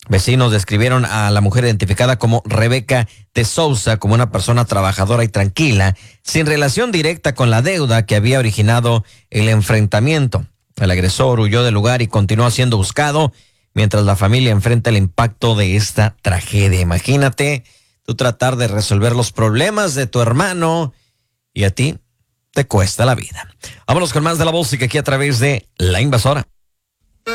Vecinos describieron a la mujer identificada como Rebeca de Souza como una persona trabajadora y tranquila, sin relación directa con la deuda que había originado el enfrentamiento. El agresor huyó del lugar y continúa siendo buscado mientras la familia enfrenta el impacto de esta tragedia. Imagínate tú tratar de resolver los problemas de tu hermano y a ti te cuesta la vida. Vámonos con más de La Música aquí a través de La Invasora.